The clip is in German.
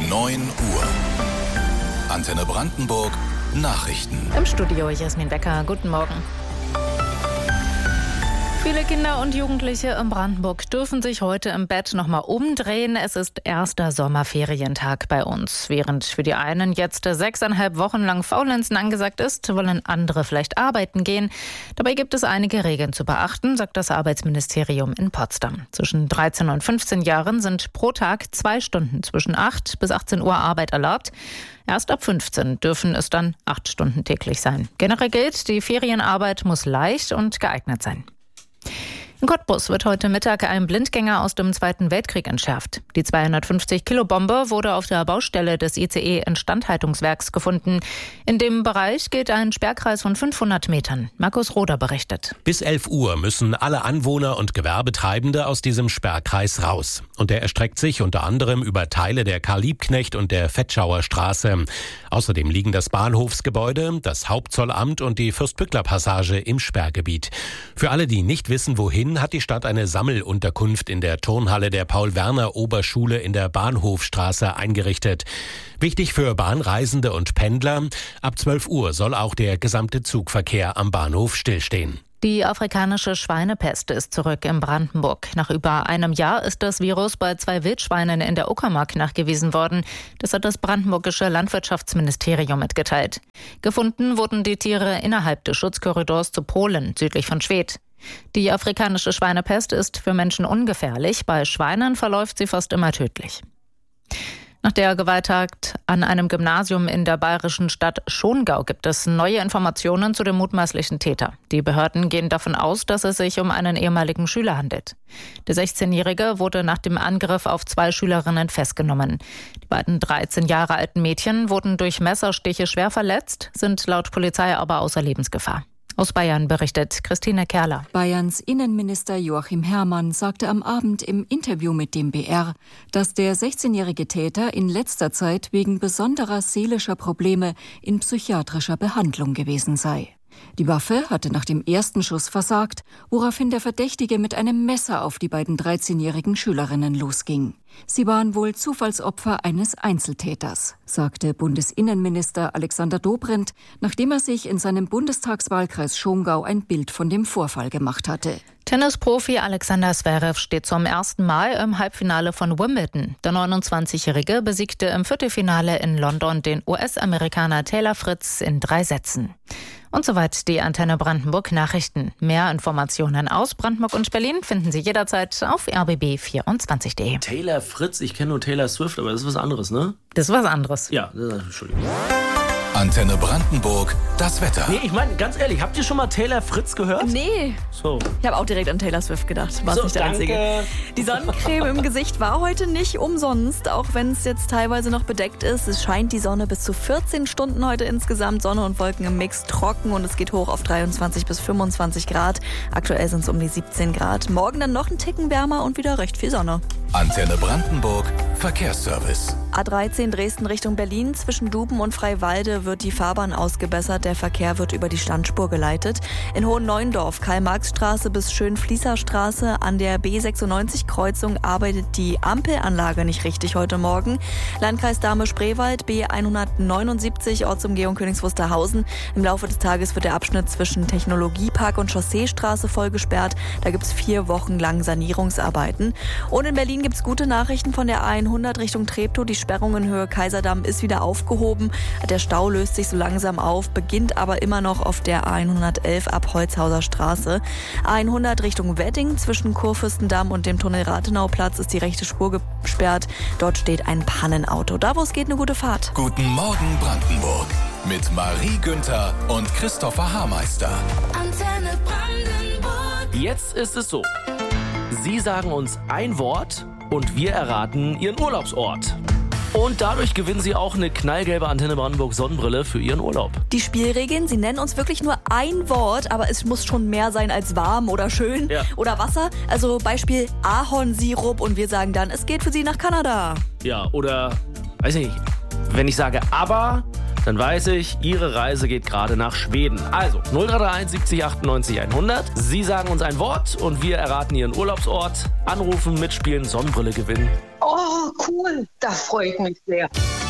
9 Uhr. Antenne Brandenburg Nachrichten. Im Studio Jasmin Becker. Guten Morgen. Viele Kinder und Jugendliche in Brandenburg dürfen sich heute im Bett nochmal umdrehen. Es ist erster Sommerferientag bei uns. Während für die einen jetzt 6,5 Wochen lang Faulenzen angesagt ist, wollen andere vielleicht arbeiten gehen. Dabei gibt es einige Regeln zu beachten, sagt das Arbeitsministerium in Potsdam. Zwischen 13 und 15 Jahren sind pro Tag 2 Stunden zwischen 8 bis 18 Uhr Arbeit erlaubt. Erst ab 15 dürfen es dann 8 Stunden täglich sein. Generell gilt, die Ferienarbeit muss leicht und geeignet sein. In Cottbus wird heute Mittag ein Blindgänger aus dem Zweiten Weltkrieg entschärft. Die 250-Kilo-Bombe wurde auf der Baustelle des ICE-Instandhaltungswerks gefunden. In dem Bereich gilt ein Sperrkreis von 500 Metern. Markus Roder berichtet. Bis 11 Uhr müssen alle Anwohner und Gewerbetreibende aus diesem Sperrkreis raus. Und der erstreckt sich unter anderem über Teile der Karl-Liebknecht und der Fetschauer Straße. Außerdem liegen das Bahnhofsgebäude, das Hauptzollamt und die Fürstbückler-Passage im Sperrgebiet. Für alle, die nicht wissen, wohin, hat die Stadt eine Sammelunterkunft in der Turnhalle der Paul-Werner-Oberschule in der Bahnhofstraße eingerichtet. Wichtig für Bahnreisende und Pendler: ab 12 Uhr soll auch der gesamte Zugverkehr am Bahnhof stillstehen. Die afrikanische Schweinepest ist zurück in Brandenburg. Nach über einem Jahr ist das Virus bei 2 Wildschweinen in der Uckermark nachgewiesen worden. Das hat das brandenburgische Landwirtschaftsministerium mitgeteilt. Gefunden wurden die Tiere innerhalb des Schutzkorridors zu Polen, südlich von Schwedt. Die afrikanische Schweinepest ist für Menschen ungefährlich. Bei Schweinen verläuft sie fast immer tödlich. Nach der Gewalttat an einem Gymnasium in der bayerischen Stadt Schongau gibt es neue Informationen zu dem mutmaßlichen Täter. Die Behörden gehen davon aus, dass es sich um einen ehemaligen Schüler handelt. Der 16-Jährige wurde nach dem Angriff auf 2 Schülerinnen festgenommen. Die beiden 13 Jahre alten Mädchen wurden durch Messerstiche schwer verletzt, sind laut Polizei aber außer Lebensgefahr. Aus Bayern berichtet Christine Kerler. Bayerns Innenminister Joachim Herrmann sagte am Abend im Interview mit dem BR, dass der 16-jährige Täter in letzter Zeit wegen besonderer seelischer Probleme in psychiatrischer Behandlung gewesen sei. Die Waffe hatte nach dem ersten Schuss versagt, woraufhin der Verdächtige mit einem Messer auf die beiden 13-jährigen Schülerinnen losging. Sie waren wohl Zufallsopfer eines Einzeltäters, sagte Bundesinnenminister Alexander Dobrindt, nachdem er sich in seinem Bundestagswahlkreis Schongau ein Bild von dem Vorfall gemacht hatte. Tennisprofi Alexander Zverev steht zum ersten Mal im Halbfinale von Wimbledon. Der 29-Jährige besiegte im Viertelfinale in London den US-Amerikaner Taylor Fritz in 3 Sätzen. Und soweit die Antenne Brandenburg Nachrichten. Mehr Informationen aus Brandenburg und Berlin finden Sie jederzeit auf rbb24.de. Taylor Fritz, ich kenne nur Taylor Swift, aber das ist was anderes, ne? Das ist was anderes. Ja, Entschuldigung. Antenne Brandenburg, das Wetter. Nee, ich meine, ganz ehrlich, habt ihr schon mal Taylor Fritz gehört? Nee. So. Ich habe auch direkt an Taylor Swift gedacht. War So, nicht der danke. Einzige. Die Sonnencreme im Gesicht war heute nicht umsonst, auch wenn es jetzt teilweise noch bedeckt ist. Es scheint die Sonne bis zu 14 Stunden heute insgesamt. Sonne und Wolken im Mix, trocken und es geht hoch auf 23 bis 25 Grad. Aktuell sind es um die 17 Grad. Morgen dann noch ein Ticken wärmer und wieder recht viel Sonne. Antenne Brandenburg, Verkehrsservice. A13 Dresden Richtung Berlin. Zwischen Duben und Freiwalde wird die Fahrbahn ausgebessert. Der Verkehr wird über die Standspur geleitet. In Hohenneuendorf, Karl-Marx-Straße bis Schönfließer-Straße an der B96-Kreuzung arbeitet die Ampelanlage nicht richtig heute Morgen. Landkreis Dahme-Spreewald, B179, Ortsumgehung Königs Wusterhausen. Im Laufe des Tages wird der Abschnitt zwischen Technologiepark und Chausseestraße voll gesperrt. Da gibt es 4 Wochen lang Sanierungsarbeiten. Und in Berlin gibt es gute Nachrichten von der A100 Richtung Treptow. Die Sperrung in Höhe Kaiserdamm ist wieder aufgehoben. Der Stau löst sich so langsam auf, beginnt aber immer noch auf der A111 ab Holzhauser Straße. A100 Richtung Wedding zwischen Kurfürstendamm und dem Tunnel Rathenauplatz ist die rechte Spur gesperrt. Dort steht ein Pannenauto. Da, wo es geht, eine gute Fahrt. Guten Morgen Brandenburg mit Marie Günther und Christopher Haarmeister. Antenne Brandenburg. Jetzt ist es so. Sie sagen uns ein Wort und wir erraten Ihren Urlaubsort. Und dadurch gewinnen Sie auch eine knallgelbe Antenne Brandenburg Sonnenbrille für Ihren Urlaub. Die Spielregeln, Sie nennen uns wirklich nur ein Wort, aber es muss schon mehr sein als warm oder schön oder Wasser. Also Beispiel Ahornsirup und wir sagen dann, es geht für Sie nach Kanada. Ja, oder, weiß ich nicht, wenn ich sage aber, dann weiß ich, Ihre Reise geht gerade nach Schweden. Also 0331 70 98 100. Sie sagen uns ein Wort und wir erraten Ihren Urlaubsort. Anrufen, mitspielen, Sonnenbrille gewinnen. Oh, cool. Da freue ich mich sehr.